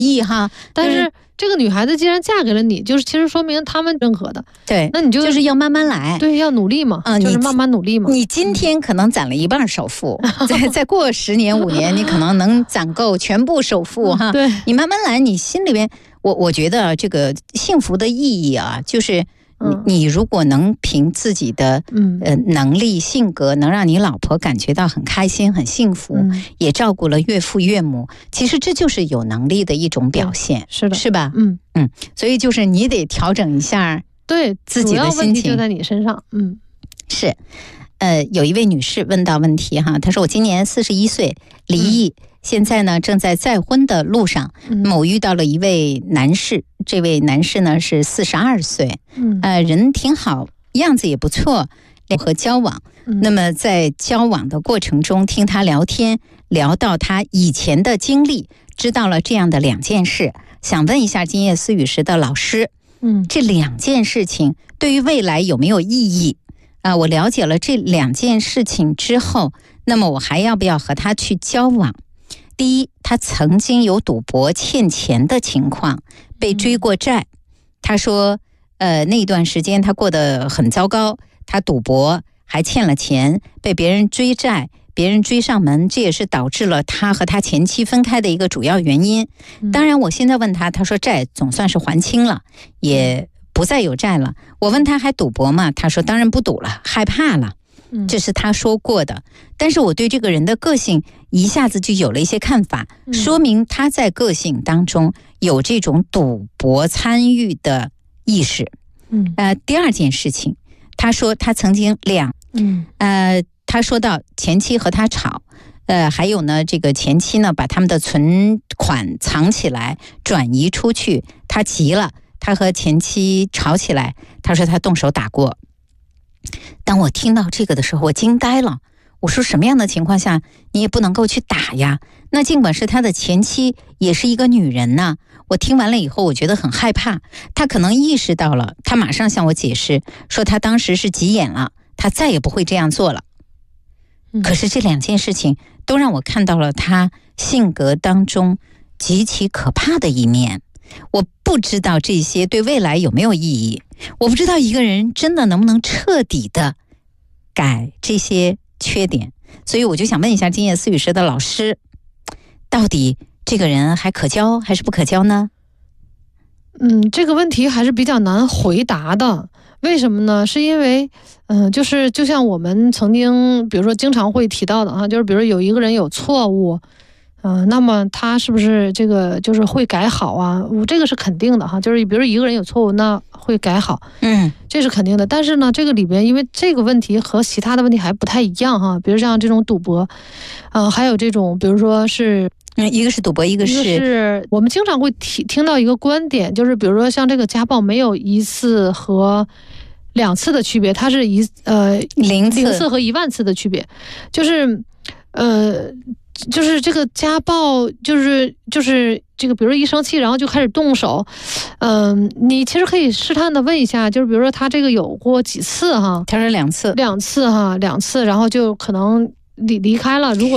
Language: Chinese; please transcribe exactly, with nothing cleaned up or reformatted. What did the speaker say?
意哈。 但是这个女孩子既然嫁给了你，就是其实说明他们认可的。 对， 那你就就是要慢慢来， 对，要努力嘛，嗯、就是慢慢努力嘛。 你今天可能攒了一半首付，嗯、再再过十年五年，你可能能攒够全部首付哈。 对， 你慢慢来，你心里边，我我觉得这个幸福的意义啊，就是。你你如果能凭自己的呃能力性格，能让你老婆感觉到很开心很幸福，嗯、也照顾了岳父岳母，其实这就是有能力的一种表现， 是的， 是吧？ 嗯嗯，所以就是你得调整一下对自己的心情， 主要问题就在你身上。嗯， 是，呃，有一位女士问到问题哈，她说我今年四十一岁，离异。嗯现在呢，正在再婚的路上，某遇到了一位男士，这位男士呢是四十二岁，呃，人挺好，样子也不错，和交往。那么在交往的过程中，听他聊天，聊到他以前的经历，知道了这样的两件事，想问一下今夜思雨时的老师，嗯，这两件事情对于未来有没有意义？啊、呃，我了解了这两件事情之后，那么我还要不要和他去交往？第一，他曾经有赌博欠钱的情况，被追过债。他说，呃，那段时间他过得很糟糕，他赌博还欠了钱，被别人追债，别人追上门，这也是导致了他和他前妻分开的一个主要原因。当然，我现在问他，他说债总算是还清了，也不再有债了。我问他还赌博吗？他说当然不赌了，害怕了。这是他说过的，但是我对这个人的个性一下子就有了一些看法，说明他在个性当中有这种赌博参与的意识。嗯，呃，第二件事情，他说他曾经两，嗯，呃，他说到前妻和他吵，呃，还有呢，这个前妻呢把他们的存款藏起来，转移出去，他急了，他和前妻吵起来，他说他动手打过。当我听到这个的时候，我惊呆了。我说什么样的情况下你也不能够去打呀？那尽管是他的前妻，也是一个女人呢。我听完了以后，我觉得很害怕。他可能意识到了，他马上向我解释，说他当时是急眼了，他再也不会这样做了。可是这两件事情都让我看到了他性格当中极其可怕的一面。我不知道这些对未来有没有意义，我不知道一个人真的能不能彻底的改这些缺点，所以我就想问一下今夜思雨时的老师，到底这个人还可交还是不可交呢？ 嗯，这个问题还是比较难回答的。为什么呢？是因为嗯、呃，就是就像我们曾经比如说经常会提到的啊，就是比如有一个人有错误，嗯、呃，那么他是不是这个就是会改好啊？我这个是肯定的哈，就是比如一个人有错误，那会改好，嗯，这是肯定的。但是呢，这个里边因为这个问题和其他的问题还不太一样哈，比如像这种赌博，呃，还有这种比如说是。 嗯，一个是赌博，一个是， 一个是我们经常会听听到一个观点，就是比如说像这个家暴没有一次和两次的区别，它是一呃零次零次和一万次的区别，就是呃就是这个家暴就是就是这个，比如说一生气然后就开始动手，嗯、呃，你其实可以试探的问一下，就是比如说他这个有过几次哈？ 他说两次， 两次哈，两次，然后就可能离离开了，如果。